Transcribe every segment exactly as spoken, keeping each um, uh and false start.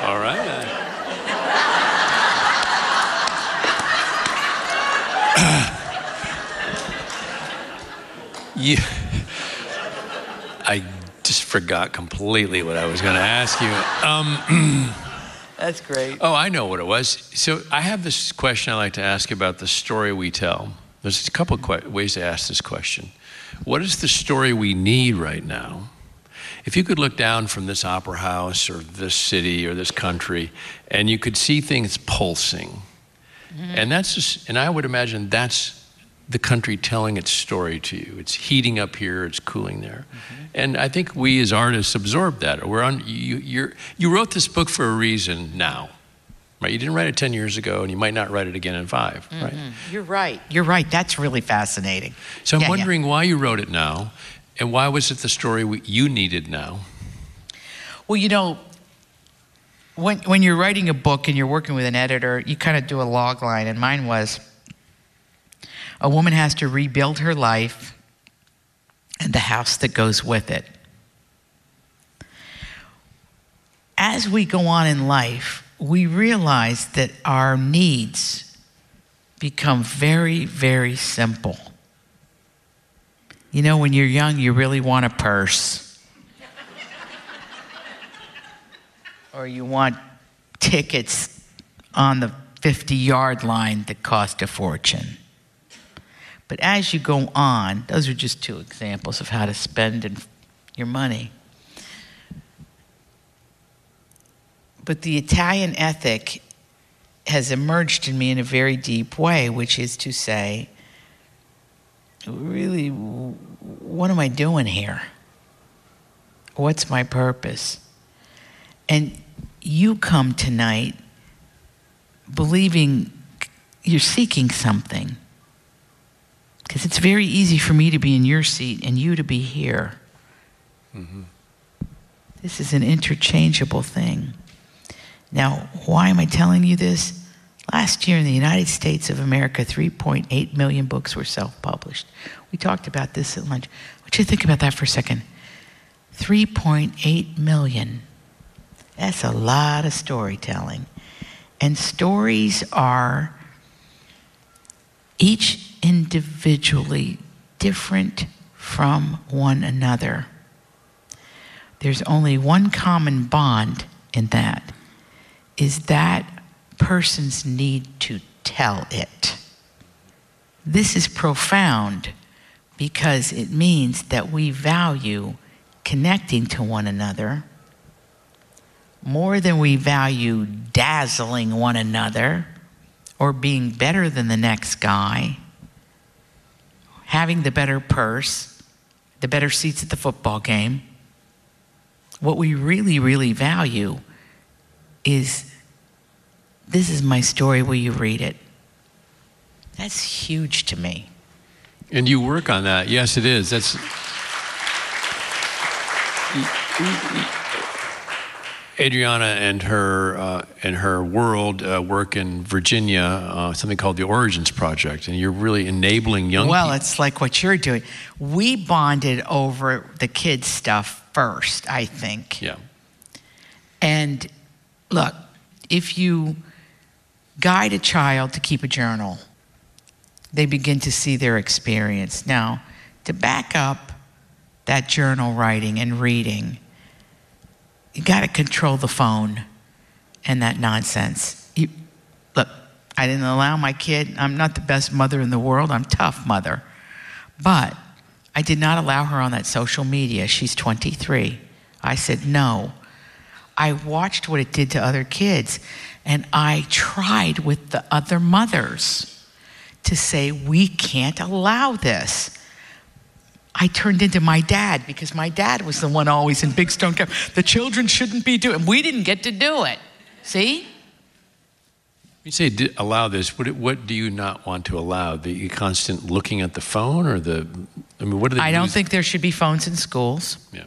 All right. you, I just forgot completely what I was going to ask you. Um, That's great. Oh, I know what it was. So I have this question I like to ask about the story we tell. There's a couple of que- ways to ask this question. What is the story we need right now? If you could look down from this opera house or this city or this country and you could see things pulsing, mm-hmm. and that's just, and I would imagine that's the country telling its story to you. It's heating up here, it's cooling there. Mm-hmm. And I think we as artists absorb that. We're on, you, you're, you wrote this book for a reason now, right? You didn't write it ten years ago and you might not write it again in five, mm-hmm. right? You're right, you're right. That's really fascinating. So I'm yeah, wondering yeah. why you wrote it now and why was it the story we, you needed now? Well, you know, when, when you're writing a book and you're working with an editor, you kind of do a log line, and mine was, a woman has to rebuild her life and the house that goes with it. As we go on in life, we realize that our needs become very, very simple. You know, when you're young, you really want a purse. Or you want tickets on the fifty-yard line that cost a fortune. But as you go on, those are just two examples of how to spend your money. But the Italian ethic has emerged in me in a very deep way, which is to say, really, what am I doing here? What's my purpose? And you come tonight believing you're seeking something. Because it's very easy for me to be in your seat and you to be here. Mm-hmm. This is an interchangeable thing. Now, why am I telling you this? Last year in the United States of America, three point eight million books were self-published. We talked about this at lunch. I want you to think about that for a second. three point eight million. That's a lot of storytelling. And stories are each individually different from one another. There's only one common bond in that, is that person's need to tell it. This is profound because it means that we value connecting to one another more than we value dazzling one another or being better than the next guy, having the better purse, the better seats at the football game. What we really, really value is, this is my story, will you read it? That's huge to me. And you work on that. Yes, it is. That's... Adriana and her uh, and her world uh, work in Virginia, uh, something called the Origins Project, and you're really enabling young well, people. Well, it's like what you're doing. We bonded over the kids' stuff first, I think. Yeah. And look, if you guide a child to keep a journal, they begin to see their experience. Now, to back up that journal writing and reading, you got to control the phone and that nonsense. You, look, I didn't allow my kid, I'm not the best mother in the world, I'm a tough mother. But I did not allow her on that social media. She's twenty-three. I said no. I watched what it did to other kids, and I tried with the other mothers to say, we can't allow this. I turned into my dad because my dad was the one always in Big Stone Cap. The children shouldn't be doing it. We didn't get to do it. See? You say allow this. What, what do you not want to allow? The constant looking at the phone, or the? I mean, what do they? I use? don't think there should be phones in schools. Yeah.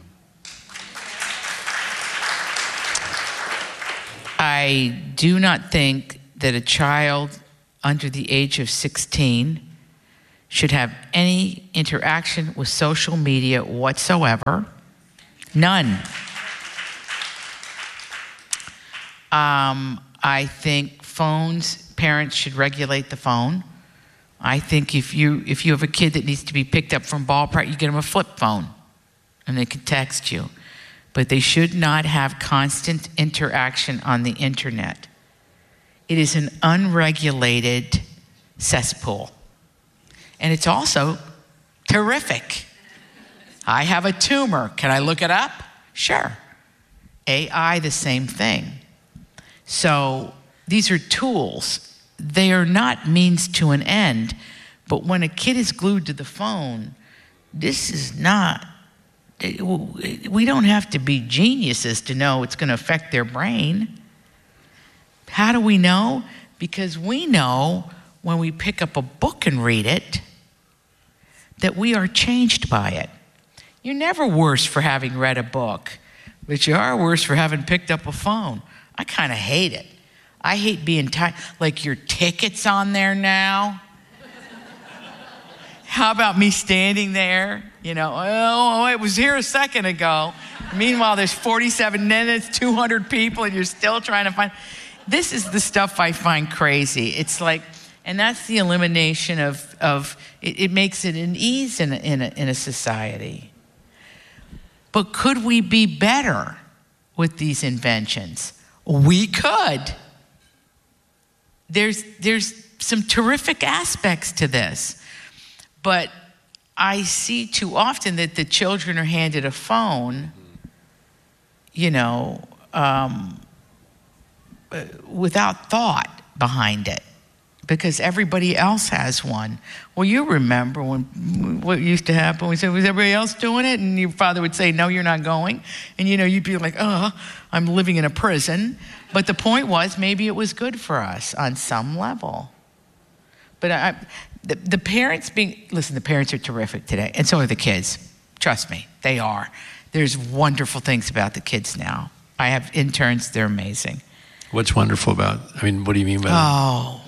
I do not think that a child under the age of sixteen should have any interaction with social media whatsoever. None. Um, I think phones, parents should regulate the phone. I think if you if you have a kid that needs to be picked up from ball practice, you get them a flip phone, and they can text you. But they should not have constant interaction on the internet. It is an unregulated cesspool. And it's also terrific. I have a tumor. Can I look it up? Sure. A I, the same thing. So these are tools. They are not means to an end. But when a kid is glued to the phone, this is not, we don't have to be geniuses to know it's going to affect their brain. How do we know? Because we know when we pick up a book and read it, that we are changed by it. You're never worse for having read a book, but you are worse for having picked up a phone. I kind of hate it. I hate being tired. Like your ticket's on there now. How about me standing there? You know, oh, it was here a second ago. Meanwhile, there's forty-seven minutes, two hundred people, and you're still trying to find. This is the stuff I find crazy. It's like, and that's the elimination of, of it, it makes it an ease in a, in, a, in a society. But could we be better with these inventions? We could. There's, there's some terrific aspects to this. But I see too often that the children are handed a phone, you know, um, without thought behind it, because everybody else has one. Well, you remember when what used to happen. We said, was everybody else doing it? And your father would say, no, you're not going. And, you know, you'd be like, oh, I'm living in a prison. But the point was, maybe it was good for us on some level. But I, the, the parents being, listen, the parents are terrific today. And so are the kids. Trust me, they are. There's wonderful things about the kids now. I have interns, they're amazing. What's wonderful about, I mean, what do you mean by that? Oh,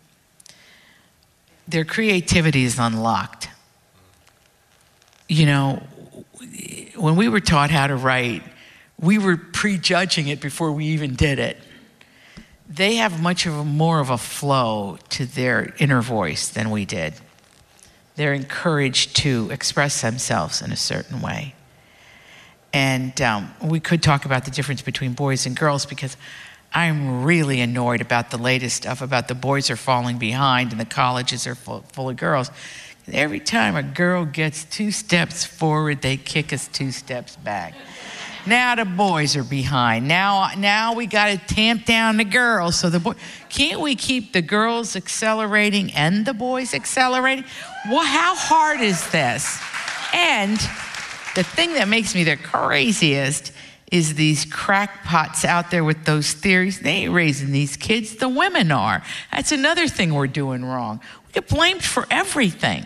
their creativity is unlocked. You know, when we were taught how to write, we were prejudging it before we even did it. They have much of a more of a flow to their inner voice than we did. They're encouraged to express themselves in a certain way. And um, we could talk about the difference between boys and girls, because I'm really annoyed about the latest stuff about the boys are falling behind and the colleges are full, full of girls. Every time a girl gets two steps forward, they kick us two steps back. Now the boys are behind. Now, now we got to tamp down the girls. So the boy, can't we keep the girls accelerating and the boys accelerating? Well, how hard is this? And the thing that makes me the craziest is these crackpots out there with those theories. They ain't raising these kids, the women are. That's another thing we're doing wrong. We get blamed for everything.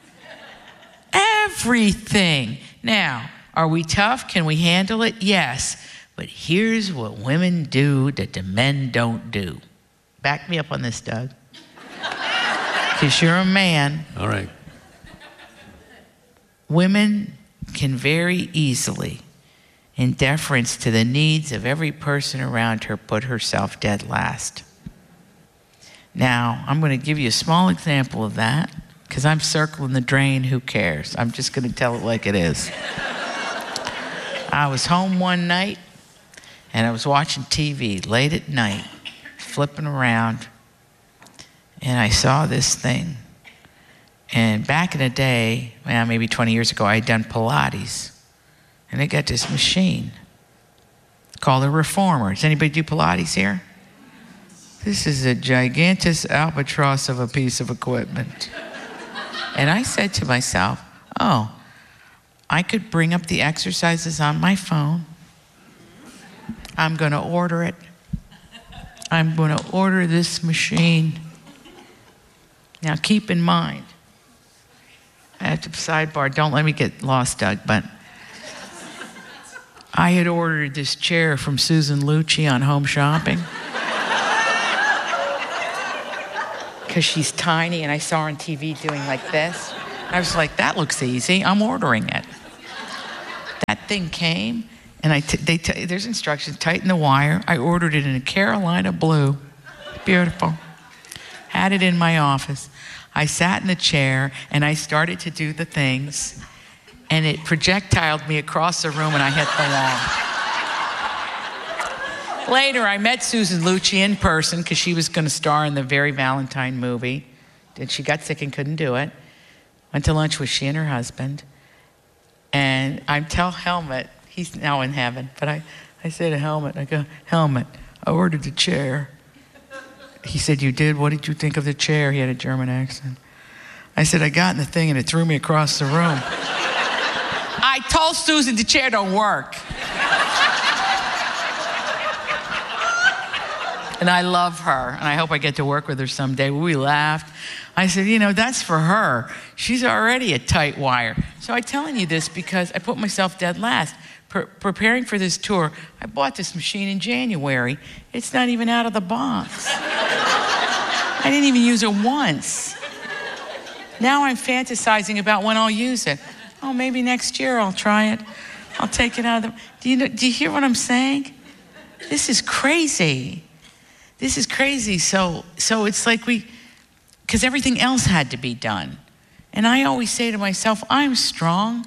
Everything. Now, are we tough? Can we handle it? Yes. But here's what women do that the men don't do. Back me up on this, Doug. Because you're a man. All right. Women can very easily, in deference to the needs of every person around her, put herself dead last. Now, I'm going to give you a small example of that, because I'm circling the drain. Who cares? I'm just going to tell it like it is. I was home one night, and I was watching T V late at night, flipping around, and I saw this thing. And back in the day, well, maybe twenty years ago, I had done Pilates. And they got this machine called a reformer. Does anybody do Pilates here? This is a gigantic albatross of a piece of equipment. And I said to myself, oh, I could bring up the exercises on my phone. I'm going to order it. I'm going to order this machine. Now, keep in mind, I have to sidebar, don't let me get lost, Doug, but I had ordered this chair from Susan Lucci on Home Shopping. Because she's tiny, and I saw her on T V doing like this. I was like, that looks easy. I'm ordering it. That thing came, And I t- they t- there's instructions, tighten the wire. I ordered it in a Carolina blue. Beautiful. Had it in my office. I sat in the chair and I started to do the things, and it projectiled me across the room and I hit the wall. Later, I met Susan Lucci in person because she was going to star in the Very Valentine movie. And she got sick and couldn't do it. Went to lunch with she and her husband. And I tell Helmut, he's now in heaven, but I, I say to Helmut, I go, Helmut, I ordered the chair. He said, you did? What did you think of the chair? He had a German accent. I said, I got in the thing and it threw me across the room. I told Susan the chair don't work. And I love her, and I hope I get to work with her someday. We laughed. I said, you know, that's for her. She's already a tight wire. So I'm telling you this because I put myself dead last. Pre- preparing for this tour, I bought this machine in January. It's not even out of the box. I didn't even use it once. Now I'm fantasizing about when I'll use it. Oh, maybe next year I'll try it. I'll take it out of the... Do you know, do you hear what I'm saying? This is crazy. This is crazy. So, so it's like we... Because everything else had to be done. And I always say to myself, I'm strong.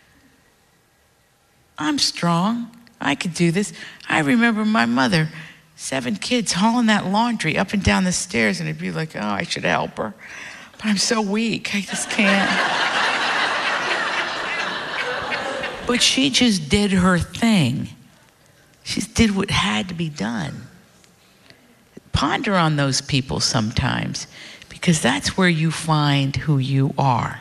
I'm strong. I could do this. I remember my mother, seven kids, hauling that laundry up and down the stairs, and it'd be like, oh, I should help her. But I'm so weak, I just can't. But she just did her thing. She just did what had to be done. Ponder on those people sometimes, because that's where you find who you are.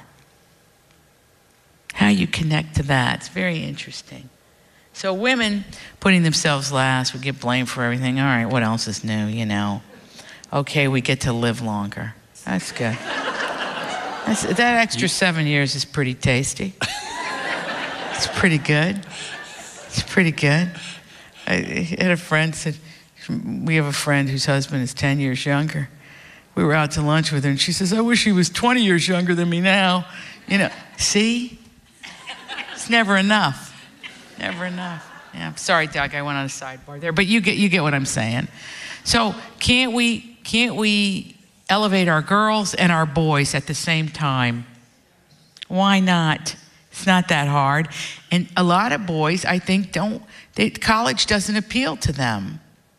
How you connect to that. It's very interesting. So women putting themselves last, we get blamed for everything. All right, what else is new, you know? Okay, we get to live longer. That's good. That's, that extra seven years is pretty tasty. It's pretty good. It's pretty good. I, I had a friend said, we have a friend whose husband is ten years younger. We were out to lunch with her, and she says, I wish he was twenty years younger than me now. You know, see? It's never enough. Never enough. Yeah, sorry, Doug, I went on a sidebar there, but you get you get what I'm saying. So can't we can't we elevate our girls and our boys at the same time? Why not? It's not that hard. And a lot of boys, I think, don't. They, college doesn't appeal to them.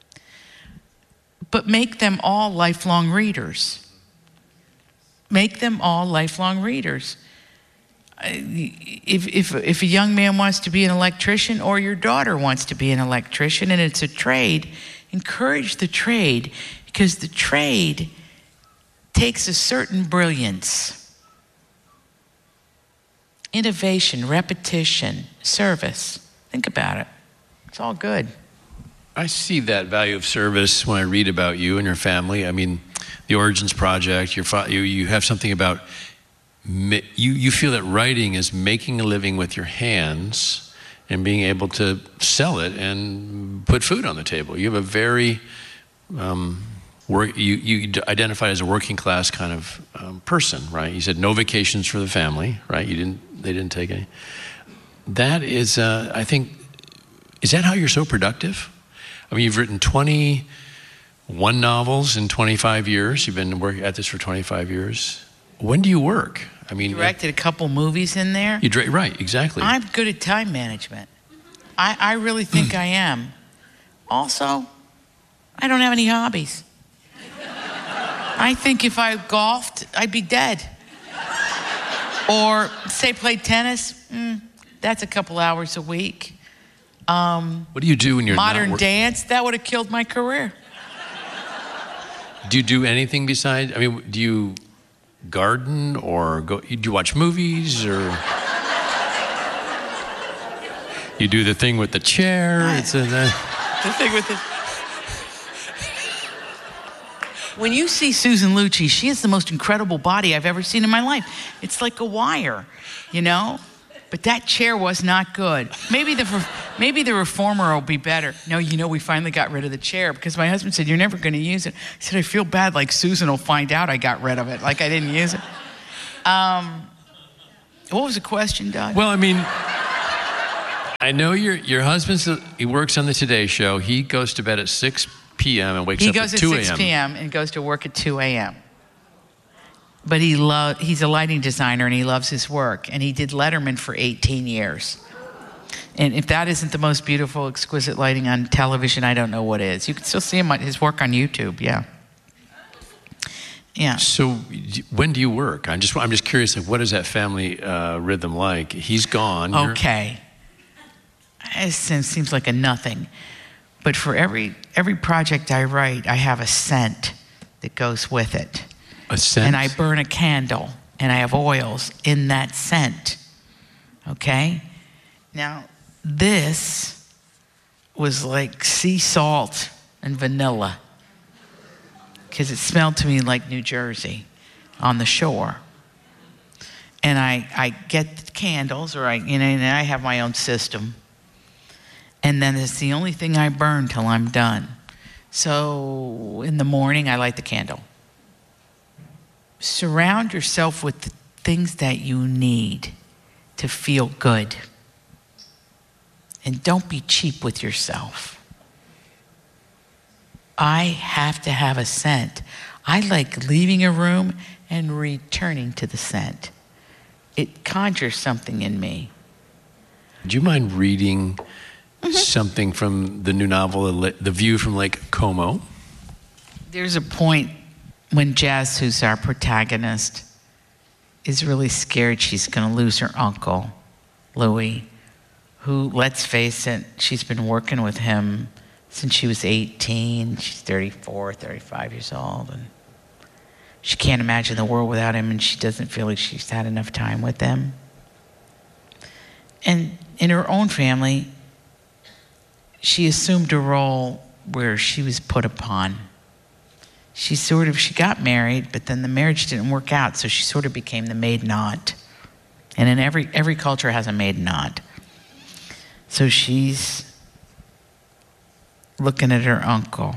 But make them all lifelong readers. Make them all lifelong readers. If, if, if a young man wants to be an electrician, or your daughter wants to be an electrician, and it's a trade, encourage the trade, because the trade takes a certain brilliance, innovation, repetition, service. Think about it. It's all good. I see that value of service when I read about you and your family. I mean, the Origins Project, your fa- you, you have something about, you, you feel that writing is making a living with your hands and being able to sell it and put food on the table. You have a very, um, work, you, you identify as a working class kind of um, person, right? You said no vacations for the family, right? You didn't, they didn't take any. That is, uh, I think, is that how you're so productive? I mean, you've written twenty-one novels in twenty-five years. You've been working at this for twenty-five years. When do you work? I mean, directed a couple movies in there. You dra- right, exactly. I'm good at time management. I, I really think I am. Also, I don't have any hobbies. I think if I golfed, I'd be dead. Or say played tennis, mm, that's a couple hours a week. Um, what do you do when you're modern not dance? That would have killed my career. Do you do anything besides? I mean, do you garden or go? Do you watch movies or? You do the thing with the chair. I, it's a, uh, the thing with the. When you see Susan Lucci, she has the most incredible body I've ever seen in my life. It's like a wire, you know. But that chair was not good. Maybe the maybe the reformer will be better. No, you know, we finally got rid of the chair because my husband said, you're never going to use it. I said, I feel bad, like Susan will find out I got rid of it, like I didn't use it. Um, what was the question, Doug? Well, I mean... I know your your husband's, he works on the Today Show. He goes to bed at six p.m. and wakes He up goes at at two a.m. six p.m. and goes to work at two a.m. But he lo- he's a lighting designer and he loves his work. And he did Letterman for eighteen years. And if that isn't the most beautiful, exquisite lighting on television, I don't know what is. You can still see him, his work on YouTube, yeah. Yeah. So when do you work? I'm just I'm just curious, like, what is that family uh, rhythm like? He's gone. Okay. It seems, seems like a nothing. But for every every project I write, I have a scent that goes with it. A scent? And I burn a candle, and I have oils in that scent. Okay? Now, this was like sea salt and vanilla, because it smelled to me like New Jersey on the shore. And I, I get the candles, or I, you know, and I have my own system. And then it's the only thing I burn till I'm done. So in the morning, I light the candle. Surround yourself with the things that you need to feel good. And don't be cheap with yourself. I have to have a scent. I like leaving a room and returning to the scent. It conjures something in me. Do you mind reading mm-hmm. something from the new novel, The View from Lake Como? There's a point when Jess, who's our protagonist, is really scared she's going to lose her uncle, Louis, who, let's face it, she's been working with him since she was eighteen. She's thirty-four, thirty-five years old. And she can't imagine the world without him, and she doesn't feel like she's had enough time with him. And in her own family, she assumed a role where she was put upon. She sort of, she got married, but then the marriage didn't work out, so she sort of became the maiden aunt. And in every every culture has a maiden aunt. So she's looking at her uncle,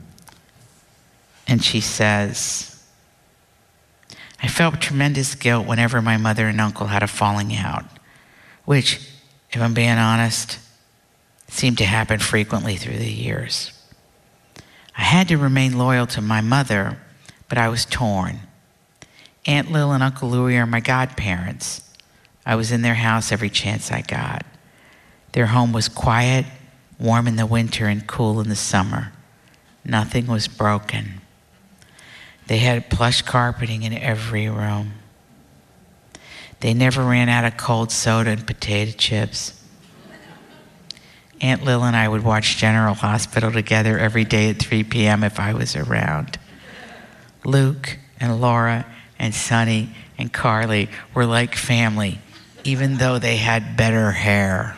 and she says, I felt tremendous guilt whenever my mother and uncle had a falling out, which, if I'm being honest, seemed to happen frequently through the years. I had to remain loyal to my mother, but I was torn. Aunt Lil and Uncle Louie are my godparents. I was in their house every chance I got. Their home was quiet, warm in the winter and cool in the summer. Nothing was broken. They had plush carpeting in every room. They never ran out of cold soda and potato chips. Aunt Lil and I would watch General Hospital together every day at three p.m. if I was around. Luke and Laura and Sonny and Carly were like family, even though they had better hair.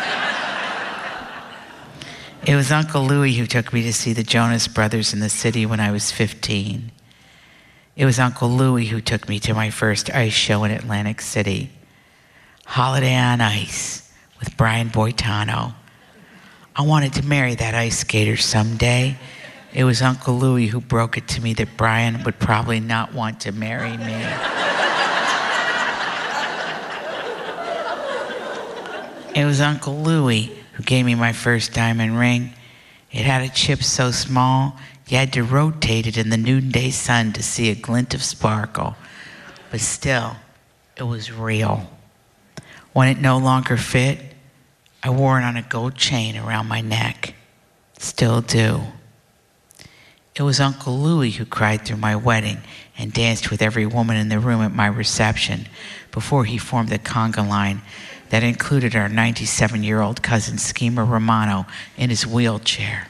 It was Uncle Louie who took me to see the Jonas Brothers in the city when I was fifteen. It was Uncle Louie who took me to my first ice show in Atlantic City. Holiday on Ice with Brian Boitano. I wanted to marry that ice skater someday. It was Uncle Louie who broke it to me that Brian would probably not want to marry me. It was Uncle Louie who gave me my first diamond ring. It had a chip so small, you had to rotate it in the noonday sun to see a glint of sparkle. But still, it was real. When it no longer fit, I wore it on a gold chain around my neck. Still do. It was Uncle Louie who cried through my wedding and danced with every woman in the room at my reception before he formed the conga line that included our ninety-seven-year-old cousin Schemer Romano in his wheelchair.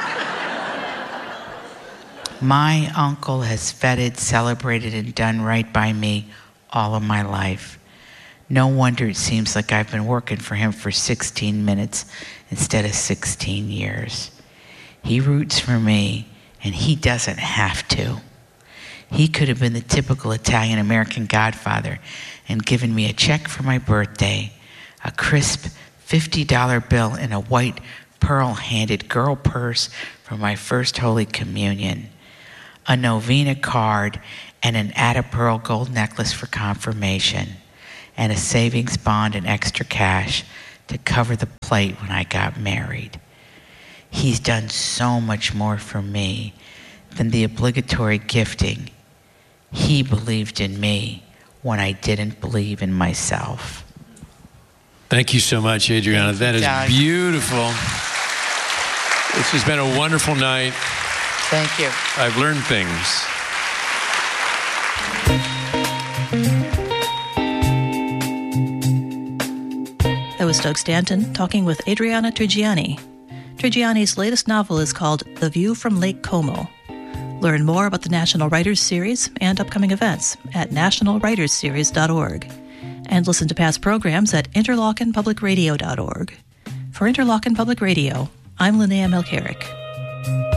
My uncle has feted, celebrated, and done right by me all of my life. No wonder it seems like I've been working for him for sixteen minutes instead of sixteen years. He roots for me, and he doesn't have to. He could have been the typical Italian-American godfather and given me a check for my birthday, a crisp fifty dollar bill in a white pearl-handed girl purse for my first Holy Communion, a novena card, and an Atta-Pearl gold necklace for confirmation, and a savings bond and extra cash to cover the plate when I got married. He's done so much more for me than the obligatory gifting. He believed in me when I didn't believe in myself. Thank you so much, Adriana. Thank that you, is Doug. Beautiful. This has been a wonderful night. Thank you. I've learned things. That was Doug Stanton talking with Adriana Trigiani. Trigiani's latest novel is called The View from Lake Como. Learn more about the National Writers Series and upcoming events at national writers series dot org. And listen to past programs at interlochen public radio dot org. For Interlochen Public Radio, I'm Linnea Melchiorek.